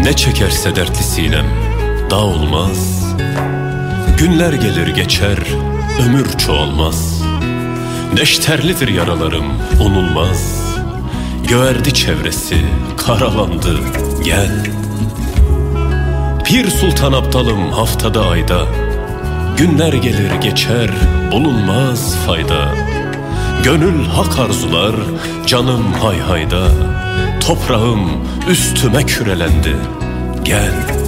Ne çekerse dertli sinem dağ olmaz. Günler gelir geçer, ömür çoğalmaz. Neşterlidir yaralarım, unulmaz. Göğerdi çevresi, karalandı, gel. Pir Sultan Abdalım haftada ayda. Günler gelir geçer, bulunmaz fayda. Gönül hak arzular, canım hayhayda. Toprağım üstüme kürelendi, gel.